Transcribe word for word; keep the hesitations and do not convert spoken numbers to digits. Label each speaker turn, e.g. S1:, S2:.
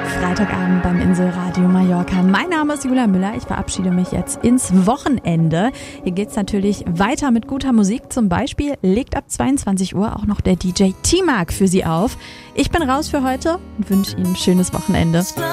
S1: Freitagabend beim Inselradio Mallorca. Mein Name ist Julia Müller. Ich verabschiede mich jetzt ins Wochenende. Hier geht's natürlich weiter mit guter Musik. Zum Beispiel legt ab zweiundzwanzig Uhr auch noch der D J T-Mark für Sie auf. Ich bin raus für heute und wünsche Ihnen ein schönes Wochenende.